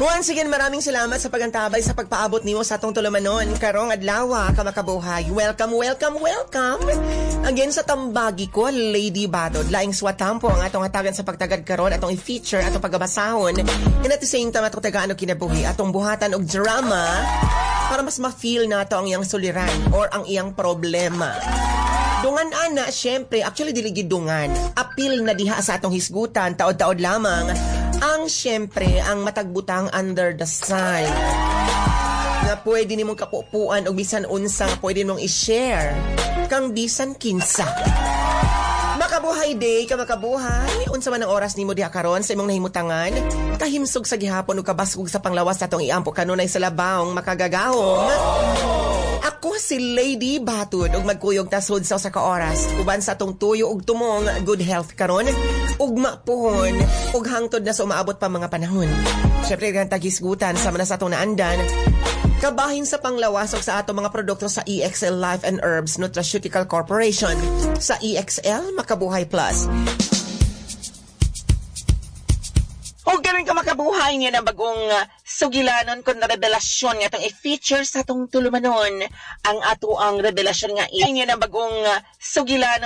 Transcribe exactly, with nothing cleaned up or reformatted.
Once again, maraming salamat sa pagantabay sa pagpaabot niyo sa atong tulumanon. Karong adlaw, kamakabuhay. Welcome, welcome, welcome. Again sa tambagi ko, Lady Batod. Laing swatampo ang atong hatagan sa pagtagad karon, atong i-feature, atong paggabasahon. And at the same time, atong tagaan o kinabuhi, atong buhatan og drama para mas ma-feel nato ang iyang suliran or ang iyang problema. Dungan ana, syempre, actually diligid dungan. Apil na diha sa atong hisgutan, taod-taod lamang. Ang syempre, ang matagbutang under the sun. Na pwede nimong kapupuan o bisan unsa nga pwede mong i-share. Kang bisan kinsa. Makabuhay day, ka makabuhay. Unsa man ang oras nimo diha karon sa imong nahimutangan. Kahimsog sa gihapon o kabasog sa panglawas sa atong iampo kanunay sa labawng makagagahom. Ako si Lady Batod ug magkuyog tasod sa usa ka oras uban sa atong tuyo ug tumong good health karon ugma pohon ug hangtod na sa umaabot pa mga panahon. Syempre kan tagisgutan sama na sa atong naandan. Kabahin sa panglawas ug sa atong mga produkto sa E X L Life and Herbs Nutraceutical Corporation sa E X L Makabuhay Plus. O ganun ka makabuhay niya ng bagong uh, sugilanon kung na revelasyon nga itong i-feature sa itong tulumanon. Ang ato ang revelasyon nga niya ng bagong uh, sugilanon